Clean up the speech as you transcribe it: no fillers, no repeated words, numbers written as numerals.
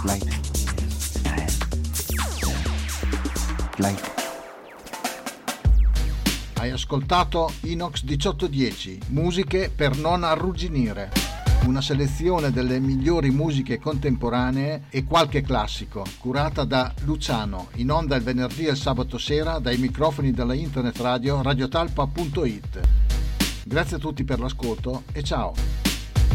Hai ascoltato Inox 1810, musiche per non arrugginire, una selezione delle migliori musiche contemporanee e qualche classico, curata da Luciano, in onda il venerdì e il sabato sera dai microfoni della internet radio radiotalpa.it. Grazie a tutti per l'ascolto e ciao!